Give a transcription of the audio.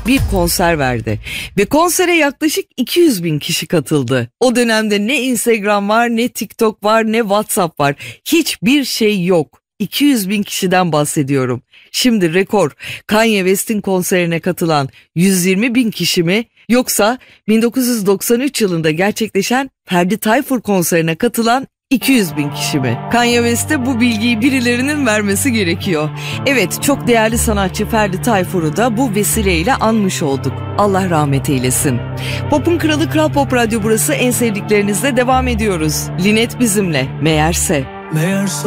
bir konser verdi. Ve konsere yaklaşık 200 bin kişi katıldı. O dönemde ne Instagram var, ne TikTok var, ne WhatsApp var. Hiçbir şey yok. 200 bin kişiden bahsediyorum. Şimdi rekor Kanye West'in konserine katılan 120 bin kişi mi, yoksa 1993 yılında gerçekleşen Ferdi Tayfur konserine katılan 200 bin kişi mi? Kanye West'e bu bilgiyi birilerinin vermesi gerekiyor. Evet, çok değerli sanatçı Ferdi Tayfur'u da bu vesileyle anmış olduk. Allah rahmet eylesin. Pop'un kralı Kral Pop Radyo burası, en sevdiklerinizle devam ediyoruz. Linet bizimle. Meğerse